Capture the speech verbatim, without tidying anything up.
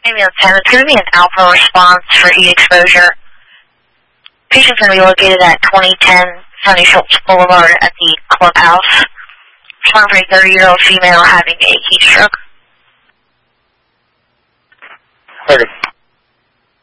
Amy ten, it's going to be an alpha response for heat exposure. Patient's going to be located at twenty ten Sunny Schultz Boulevard at the clubhouse. Respond for a thirty-year-old female having a heat stroke. thirty.